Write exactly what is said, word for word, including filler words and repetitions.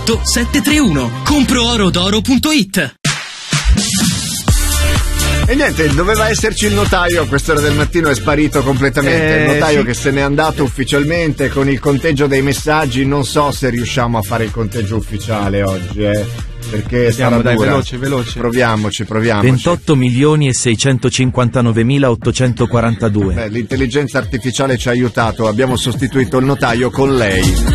sette tre uno. compro oro d'oro punto it. E niente, doveva esserci il notaio a quest'ora del mattino, è sparito completamente. Eh, il notaio sì. che se n'è andato ufficialmente con il conteggio dei messaggi. Non so se riusciamo a fare il conteggio ufficiale oggi, eh, perché Vediamo, sarà dai, dura. veloce, veloce. Proviamoci, proviamoci. ventotto milioni e seicentocinquantanovemilaottocentoquarantadue. Beh, l'intelligenza artificiale ci ha aiutato, abbiamo sostituito il notaio con lei.